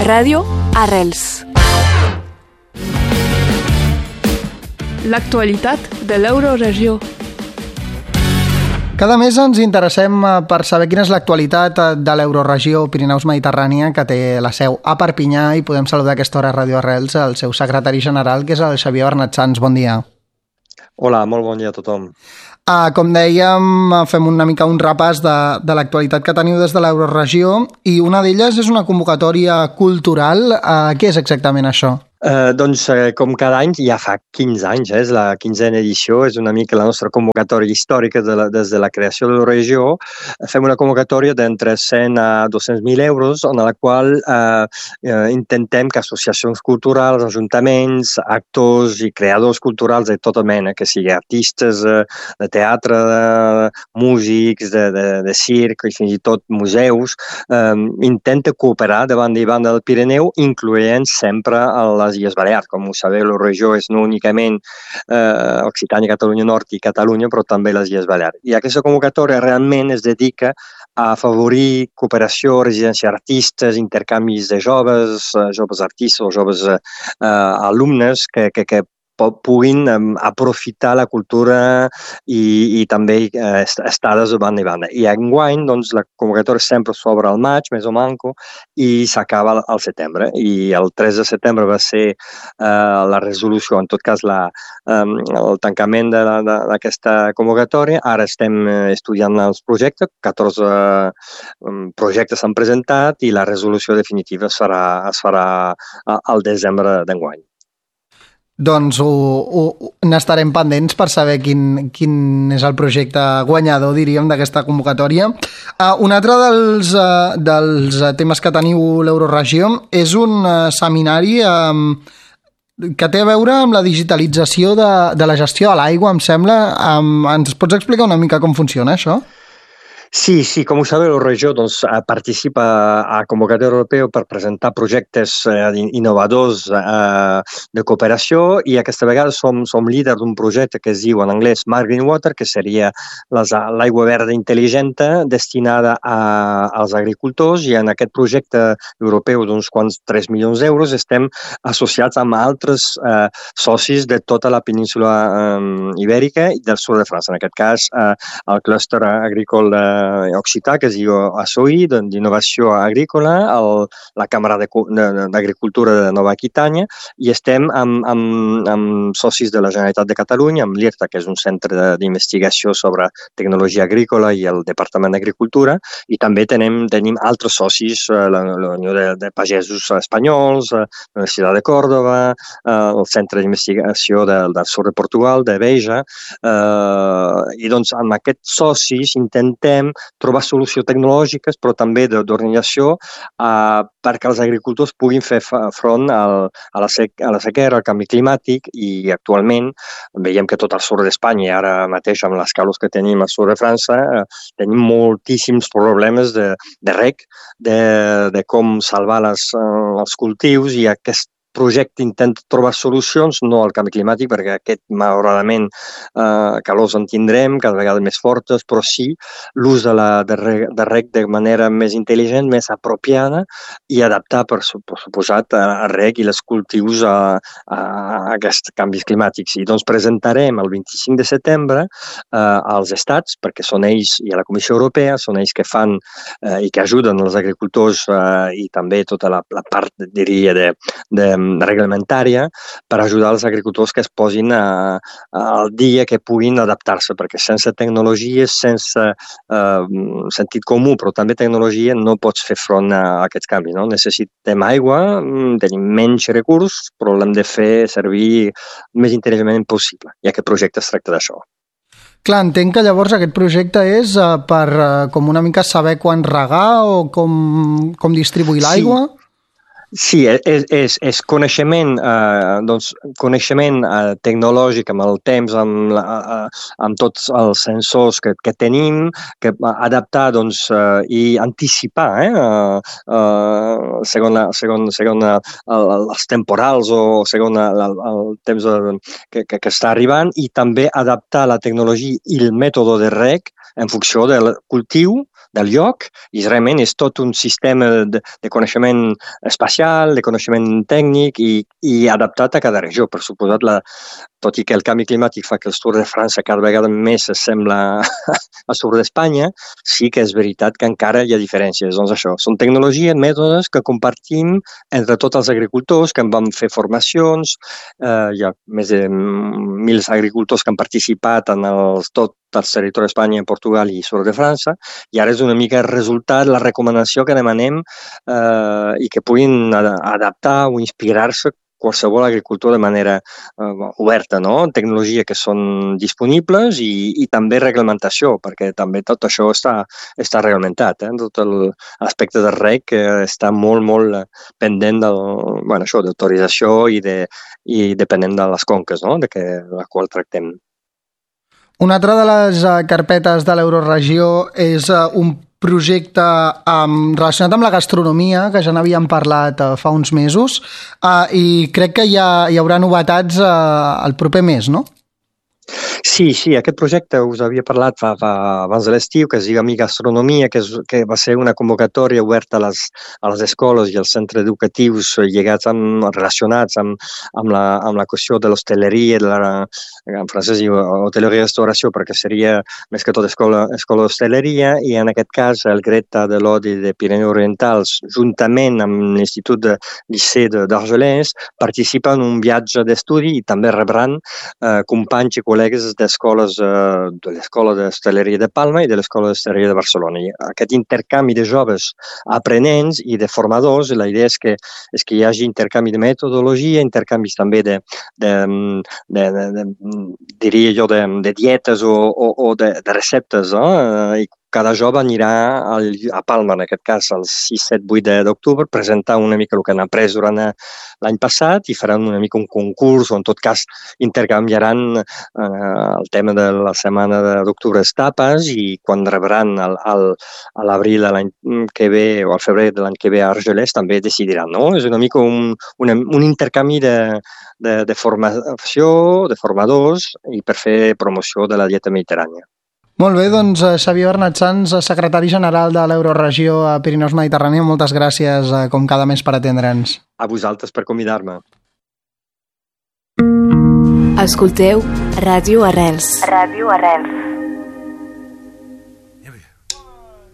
Ràdio Arrels. L'actualitat de l'Euroregió. Cada mes ens interessem per saber quina és l'actualitat de l'Euroregió Pirineus Mediterrània, que té la seu a Perpinyà, i podem saludar a aquesta hora a Ràdio Arrels el seu secretari general, que és el Xavier Bernat Sans. Bon dia. Hola, molt bon dia a tothom. Com dèiem, fem una mica un repàs de l'actualitat que teniu des de l'Euroregió, i una d'elles és una convocatòria cultural. Què és exactament això? Com cada any, ja fa 15 anys, és la 15a edició, és una mica la nostra convocatòria històrica des de la creació de la regió. Fem una convocatòria d'entre 100 a 200.000 euros, en la qual intentem que associacions culturals, ajuntaments, actors i creadors culturals de tota mena, que sigui artistes de teatre, de músics, de circ i fins i tot museus, intenten cooperar de banda i banda del Pirineu, incloent sempre les Illes Balears. Com ho sabeu, la regió és no únicament Occitània, Catalunya Nord i Catalunya, però també les Illes Balears. I aquesta convocatòria realment es dedica a afavorir cooperació, residència d'artistes, intercanvis de joves artistes o joves alumnes que puguin aprofitar la cultura i també estades de banda i banda. I enguany, doncs, la convocatòria sempre s'obre al maig, més o manco, i s'acaba al setembre. I el 3 de setembre va ser la resolució, en tot cas el tancament d'aquesta convocatòria. Ara estem estudiant els projectes, 14 projectes s'han presentat i la resolució definitiva es farà al desembre d'enguany. Doncs n'estarem pendents per saber quin és el projecte guanyador, diríem, d'aquesta convocatòria. Un altre dels temes que teniu l'Euroregió és un seminari que té a veure amb la digitalització de la gestió de l'aigua, em sembla. Ens pots explicar una mica com funciona això? Sí, com ho sabeu, la regió participa a convocatòria europea per presentar projectes innovadors de cooperació, i aquesta vegada som líder d'un projecte que es diu en anglès Smart Green Water, que seria l'aigua verda intel·ligent destinada als agricultors, i en aquest projecte europeu d'uns quants 3 milions d'euros estem associats amb altres socis de tota la península ibèrica i del sud de França. En aquest cas, el clúster agrícola occità, que es diu ASOI, d'innovació agrícola, la Càmera d'Agricultura de Nova Aquitània, i estem amb socis de la Generalitat de Catalunya, amb l'IRTA, que és un centre d'investigació sobre tecnologia agrícola, i el Departament d'Agricultura, i també tenim altres socis, la Unió de Pagesos Espanyols, la Universitat de Còrdova, el Centre d'Investigació del Sud de Portugal, de Beja, i doncs amb aquests socis intentem trobar solucions tecnològiques, però també d'organització, perquè els agricultors puguin fer front a la sequera, al canvi climàtic, i actualment veiem que tot el sud d'Espanya, i ara mateix amb les calors que tenim al sud de França, tenim moltíssims problemes de reg, de com salvar els cultius, i aquest projecte intenta trobar solucions, no al canvi climàtic, perquè aquest, malauradament, calors en tindrem, cada vegada més fortes, però sí l'ús de reg de manera més intel·ligent, més apropiada, i adaptar, per suposat, el reg i els cultius a aquests canvis climàtics. I doncs presentarem el 25 de setembre als estats, perquè són ells, i a la Comissió Europea, són ells que fan i que ajuden els agricultors, i també tota la part, diria, de reglamentària, per ajudar els agricultors que es posin al dia, que puguin adaptar-se, perquè sense tecnologia, sense sentit comú, però també tecnologia, no pots fer front a aquests canvis. No? Necessitem aigua, tenim menys recursos, però l'hem de fer servir el més intel·ligentment possible, i aquest projecte es tracta d'això. Clar, entenc que llavors aquest projecte és per com una mica saber quan regar o com distribuir l'aigua? Sí, és coneixement, coneixement tecnològic amb el temps, amb tots els sensors que tenim, que adaptar i anticipar segons els temporals o segons el temps que està arribant, i també adaptar la tecnologia i el mètode de reg en funció del cultiu, del lloc, i realment és tot un sistema de coneixement espacial, de coneixement tècnic i adaptat a cada regió. Per suposat, tot i que el canvi climàtic fa que el sud de França cada vegada més s'assembla al sud d'Espanya, sí que és veritat que encara hi ha diferències. Doncs això, són tecnologies, mètodes que compartim entre tots els agricultors, que en vam fer formacions, hi ha més de 1.000 agricultors que han participat en tot el territori d'Espanya, Portugal i sud de França, i ara és una mica el resultat, la recomanació que demanem i que puguin adaptar o inspirar-se qualsevol agricultor de manera oberta, no? Tecnologia que són disponibles i també reglamentació, perquè també tot això està reglamentat. Tot l'aspecte de reg està molt, molt pendent d'autorització i depenent de les conques, no? De la qual tractem. Una altra de les carpetes de l'Euroregió és un projecte relacionat amb la gastronomia, que ja n'havíem parlat fa uns mesos, i crec que hi haurà novetats el proper mes, no? Sí, aquest projecte us havia parlat abans de l'estiu, que es diu Mi Gastronomia, que va ser una convocatòria oberta a les escoles i als centres educatius relacionats amb la qüestió de l'hostaleria, en francès diu hoteleria i restauració, perquè seria més que tot escola d'hostaleria, i en aquest cas el Greta de l'Odi de Pirineu Orientals, juntament amb l'Institut de Liceu d'Argelès, participen en un viatge d'estudi i també rebran companys i col·legues d'escoles de l'Escola d'Hostaleria de Palma i de l'Escola d'Hostaleria de Barcelona. I aquest intercanvi de joves aprenents i de formadors, la idea és que hi hagi intercanvi de metodologia, intercanvis també diria jo, de dietes o de receptes, no? I cada jove anirà a Palma, en aquest cas, el 6, 7, 8 d'octubre, presentar una mica el que han après durant l'any passat i faran una mica un concurs o, en tot cas, intercanviaran el tema de la setmana d'octubre etapes i quan rebran a l'abril de l'any que ve o al febrer de l'any que ve a Argelès també decidiran, no? És una mica un intercanvi de formació, de formadors i per fer promoció de la dieta mediterrània. Molt bé, doncs Xavier Bernat Sans, secretari general de l'Euroregió a Pirineus Mediterrània, moltes gràcies com cada mes per atendre'ns. A vosaltres per convidar-me. Escolteu Ràdio Arrels. Ràdio Arrels.